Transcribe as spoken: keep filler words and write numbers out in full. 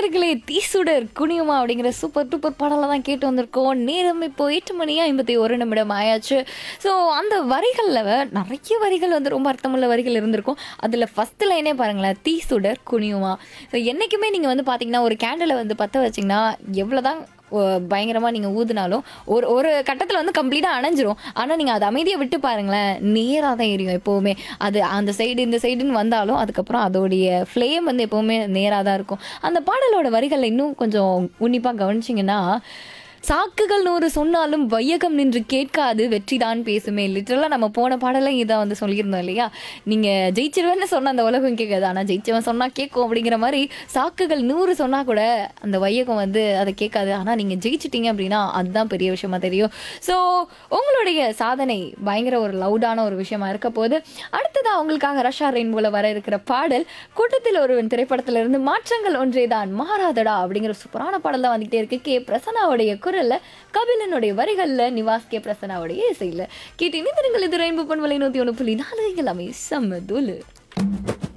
நேயர்களே, "தீசுடர் குனியுமா" அப்படிங்கிற super duper பாடல தான் கேட்டு வந்திருக்கோம். நேரம் இப்போ எட்டு மணி ஐம்பத்தி ஒன்று நிமிடம் ஆயாச்சு. ஸோ அந்த வரிகள்ல நெறைய வரிகள் வந்து ரொம்ப அர்த்தமுள்ள வரிகள் இருந்திருக்கும். அதில ஃபர்ஸ்ட் லைனே பாருங்களேன், "தீசுடர் குனியுமா". ஸோ என்னைக்குமே நீங்க வந்து பார்த்தீங்கன்னா, ஒரு கேண்டில வந்து பத்த வச்சீங்கன்னா, எவ்வளோதான் ஒ பயங்கரமா நீங்க ஊதுனாலும், ஒரு ஒரு கட்டத்தில வந்து கம்ப்ளீட்டா அணைஞ்சிரும். ஆனா, நீங்க அத அமைதியா விட்டு பாருங்களேன், நேரா தான் எரியும் எப்பவுமே. அது அந்த சைடு, இந்த சைடுன்னு வந்தாலும், அதுக்கப்புறம் அதோடைய ஃப்ளேம் வந்து எப்பவுமே நேரா தான் இருக்கும். அந்த பாடலோட வரிகள இன்னும் கொஞ்சம் உன்னிப்பா கவனிச்சீங்கன்னா, "சாக்குகள் நூறு சொன்னாலும் வையகம் நின்று கேட்காது வெற்றிதான் பேசுமே." லிட்டரலா நம்ம போன பாடல்ல இத வந்து சொல்லியிருந்தோம் இல்லையா? நீங்க ஜெயிச்சிருவேன்னு சொன்னா அந்த உலகம் கேட்காது. ஆனா ஜெயிச்சவன் சொன்னா கேட்கும் அப்படிங்கிற மாரி, சாக்குகள் நூறு சொன்னா கூட அந்த வையகம் வந்து அத கேட்காது. ஆனா நீங்க ஜெயிச்சிட்டீங்க அப்படின்னா, அதுதான் பெரிய விஷயமா தெரியும். ஸோ உங்களுடைய சாதனை பயங்கர ஒரு லவுடான ஒரு விஷயமா இருக்க போது. அடுத்ததா உங்களுக்காக ரஷா ரெயின்போல வர இருக்கிற பாடல், "கூட்டத்தில் ஒருவன்" திரைப்படத்திலிருந்து "மாற்றங்கள் ஒன்றே தான் மாறாதடா" அப்படிங்கிற சூப்பரான பாடல் தான் வந்துகிட்டே இருக்கு. கே. பிரசன்னாவுடைய குரல்ல, கபிலனுடைய வரிகள்ல, நிவாஸ் கே. பிரசன்னாவுடைய இசையில. கேட்டு இணைந்திருங்கள். இது ரெயின்போ பண்பலை நூற்றி ஒன்று புள்ளி நான்கு எல்லாமே செம்ம தூளு.